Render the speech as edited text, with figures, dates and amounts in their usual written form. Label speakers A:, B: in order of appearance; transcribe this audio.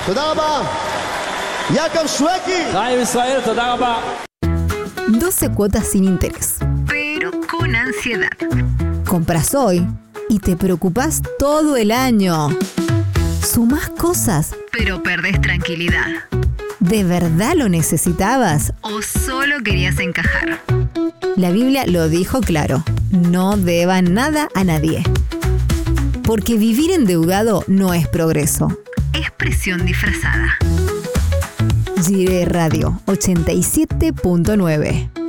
A: תודה רבה. יעקב שווקי.
B: חיים ישראל, תודה רבה.
C: 12 cuotas sin interés.
D: Pero con ansiedad.
C: Compras hoy y te preocupas todo el año. Sumás cosas.
D: Pero perdés tranquilidad.
C: ¿De verdad lo necesitabas?
D: ¿O solo querías encajar?
C: La Biblia lo dijo claro. No deban nada a nadie. Porque vivir endeudado no es progreso.
D: Es presión disfrazada.
C: Jiré Radio 87.9